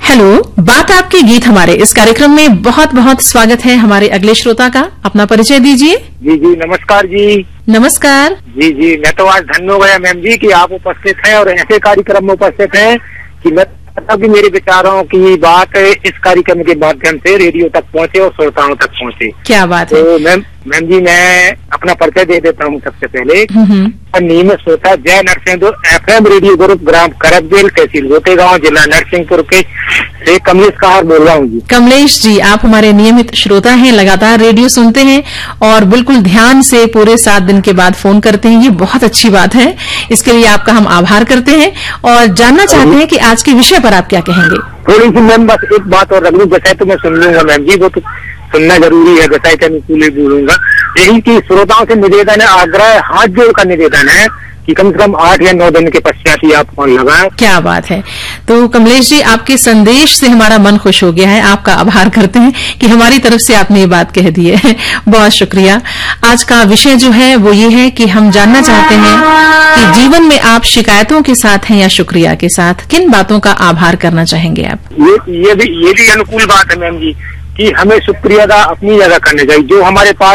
Hello, बात आपके गीत हमारे इस कार्यक्रम में बहुत बहुत स्वागत है हमारे अगले श्रोता का। अपना परिचय दीजिए। जी नमस्कार जी। नमस्कार जी मैं तो आज धन्य हो गया मैम जी कि आप उपस्थित हैं और ऐसे कार्यक्रम में उपस्थित हैं कि मैं भी मेरे विचारों की बात इस कार्यक्रम के माध्यम से रेडियो तक पहुंचे और श्रोताओं तक पहुंचे। क्या बात है। तो मैम जी मैं अपना परिचय दे देता हूँ सबसे पहले। नियमित श्रोता जय नरसिंहपुर FM रेडियो ग्रुप ग्राम करकबेल तहसील गोतेगांव जिला नरसिंहपुर के से कमलेश कहार बोल रहा हूँ जी। कमलेश जी, आप हमारे नियमित श्रोता हैं, लगातार रेडियो सुनते हैं और बिल्कुल ध्यान से पूरे 7 दिन के बाद फोन करते हैं। ये बहुत अच्छी बात है, इसके लिए आपका हम आभार करते हैं और जानना चाहते हैं कि आज के विषय पर आप क्या कहेंगे। थोड़ी सी मैम बस एक बात और रख लूँ, जैसे तो मैं सुन लूंगा मैम जी, वो तो सुनना जरूरी है, जैसा के अनुकूल ही बोलूंगा। यही कि श्रोताओं से निवेदन है, आग्रह हाथ जोड़ का निवेदन है कि कम से कम 8 या 9 दिन के पश्चात ही आप फोन लगाएं। क्या बात है। तो कमलेश जी, आपके संदेश से हमारा मन खुश हो गया है। आपका आभार करते हैं कि हमारी तरफ से आपने ये बात कह दी है। बहुत शुक्रिया। आज का विषय जो है वो ये है कि हम जानना चाहते हैं कि जीवन में आप शिकायतों के साथ हैं या शुक्रिया के साथ, किन बातों का आभार करना चाहेंगे आप? ये भी अनुकूल बात है मैम जी कि हमें शुक्रिया का अपनी जगह करना चाहिए। जो हमारे पास